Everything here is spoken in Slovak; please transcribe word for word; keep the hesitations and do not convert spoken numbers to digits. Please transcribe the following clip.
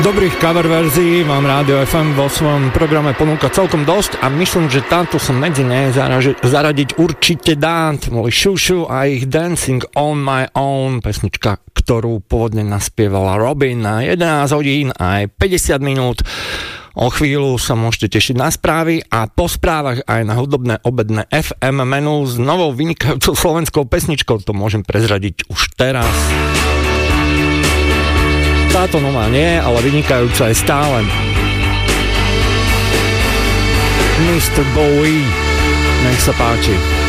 Dobrých cover verzií vám Rádio ef em vo svojom programe ponúka celkom dosť a myslím, že táto sa medzi ne zaradiť určite dá. Tvoj Šušu a ich Dancing on my own, pesnička, ktorú pôvodne naspievala Robin na jedenásť hodín a aj päťdesiat minút. O chvíľu sa môžete tešiť na správy a po správach aj na hudobné obedné ef em menu s novou vynikajúcou slovenskou pesničkou. To môžem prezradiť už teraz. Táto nová nie, ale vynikajúca je stále. mister Bowie, nech sa páči.